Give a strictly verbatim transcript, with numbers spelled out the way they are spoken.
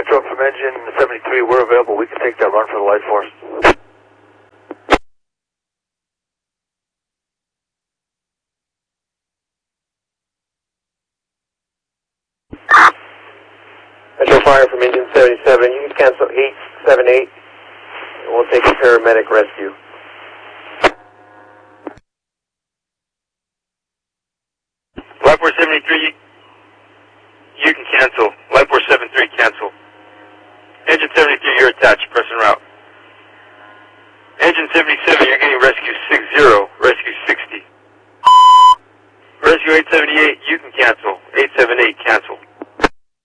Metro from engine seventy-three, we're available. We can take that run for the light force. Metro Fire from engine seventy-seven, you can cancel eight seven eight, and we'll take a paramedic rescue. Light force seventy-three,